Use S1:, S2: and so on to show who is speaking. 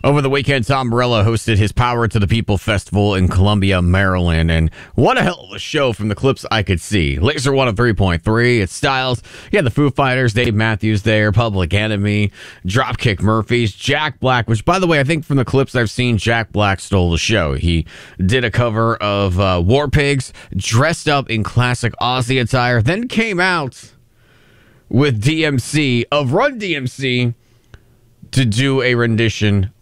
S1: Over the weekend, Tom Morello hosted his Power to the People Festival in Columbia, Maryland. And what a hell of a show from the clips I could see. Laser 103.3, it's Styles. Yeah, the Foo Fighters, Dave Matthews there, Public Enemy, Dropkick Murphys, Jack Black, which, by the way, I think from the clips I've seen, Jack Black stole the show. He did a cover of War Pigs, dressed up in classic Aussie attire, then came out with DMC of Run DMC to do a rendition